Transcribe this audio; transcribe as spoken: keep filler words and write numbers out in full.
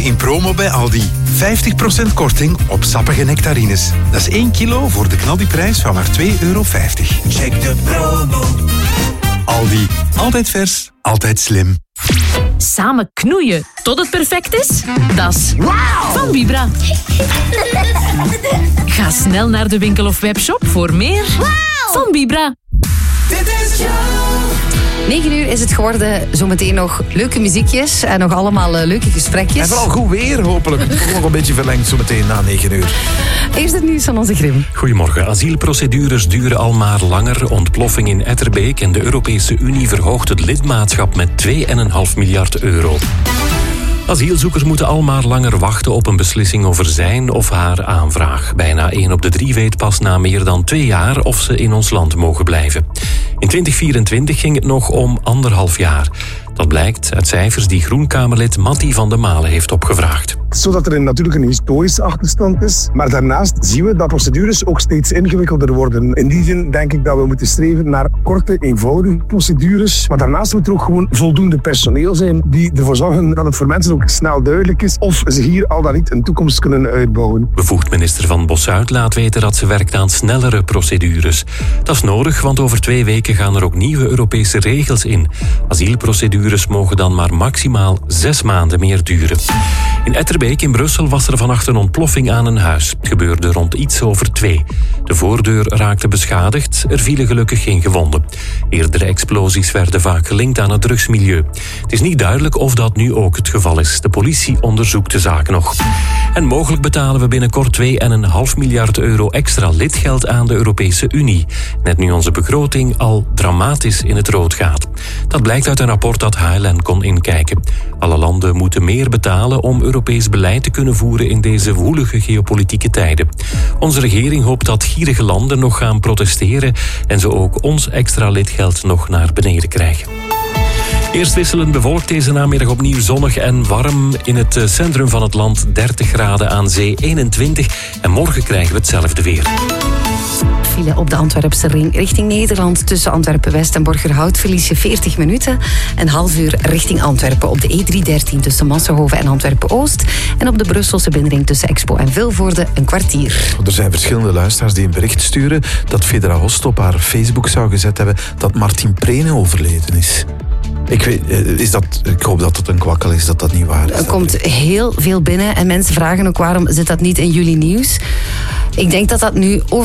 in promo bij Aldi. vijftig procent korting op sappige nectarines. Dat is één kilo voor de knaldiprijs van maar twee euro vijftig. Check de promo. Aldi. Altijd vers, altijd slim. Samen knoeien tot het perfect is? Dat is wow. Van Vibra. Ga snel naar de winkel of webshop voor meer wow. Van Vibra. Dit is jou. negen uur is het geworden. Zometeen nog leuke muziekjes en nog allemaal uh, leuke gesprekjes. En vooral goed weer, hopelijk. Nog een beetje verlengd zometeen na negen uur. Eerst het nieuws van onze Grim. Goedemorgen. Asielprocedures duren al maar langer. Ontploffing in Etterbeek en de Europese Unie verhoogt het lidmaatschap met twee komma vijf miljard euro. Asielzoekers moeten al maar langer wachten op een beslissing over zijn of haar aanvraag. Bijna één op de drie weet pas na meer dan twee jaar of ze in ons land mogen blijven. In twintig vierentwintig ging het nog om anderhalf jaar. Dat blijkt uit cijfers die Groenkamerlid Matti van der Malen heeft opgevraagd. Zodat er natuurlijk een historische achterstand is. Maar daarnaast zien we dat procedures ook steeds ingewikkelder worden. In die zin denk ik dat we moeten streven naar korte, eenvoudige procedures. Maar daarnaast moet er ook gewoon voldoende personeel zijn die ervoor zorgen dat het voor mensen ook snel duidelijk is of ze hier al dan niet een toekomst kunnen uitbouwen. Bevoegd minister Van Bossuit laat weten dat ze werkt aan snellere procedures. Dat is nodig, want over twee weken gaan er ook nieuwe Europese regels in. Asielprocedures mogen dan maar maximaal zes maanden meer duren. In Etterbeek in Brussel was er vannacht een ontploffing aan een huis. Het gebeurde rond iets over twee. De voordeur raakte beschadigd, er vielen gelukkig geen gewonden. Eerdere explosies werden vaak gelinkt aan het drugsmilieu. Het is niet duidelijk of dat nu ook het geval is. De politie onderzoekt de zaak nog. En mogelijk betalen we binnenkort twee komma vijf miljard euro extra lidgeld aan de Europese Unie. Net nu onze begroting al dramatisch in het rood gaat. Dat blijkt uit een rapport dat H L N kon inkijken. Alle landen moeten meer betalen om Europees beleid te kunnen voeren in deze woelige geopolitieke tijden. Onze regering hoopt dat gierige landen nog gaan protesteren en ze ook ons extra lidgeld nog naar beneden krijgen. Eerst wisselend bewolkt deze namiddag opnieuw zonnig en warm. In het centrum van het land dertig graden, aan zee eenentwintig. En morgen krijgen we hetzelfde weer. File op de Antwerpse ring richting Nederland. Tussen Antwerpen-West en Borgerhout verlies je veertig minuten. Een half uur richting Antwerpen op de E driehonderddertien tussen Massenhoven en Antwerpen-Oost. En op de Brusselse binnenring tussen Expo en Vilvoorde een kwartier. Er zijn verschillende luisteraars die een bericht sturen dat Fedra Host op haar Facebook zou gezet hebben dat Martin Prene overleden is. Ik, weet, is dat, ik hoop dat het een kwakkel is, dat dat niet waar is. Er komt heel veel binnen en mensen vragen ook waarom zit dat niet in jullie nieuws. Ik denk dat dat nu over